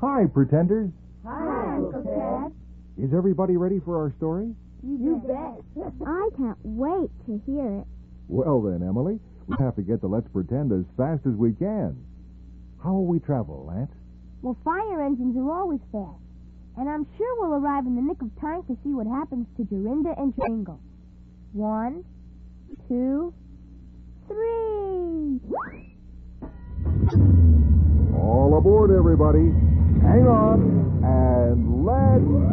Hi, pretenders. Hi, Uncle Ted. Is everybody ready for our story? You bet. I can't wait to hear it. Well then, Emily, we have to get to Let's Pretend as fast as we can. How will we travel, Lance? Well, fire engines are always fast. And I'm sure we'll arrive in the nick of time to see what happens to Jorinda and Jingle. 1, 2, 3. All aboard, everybody. Hang on, and let's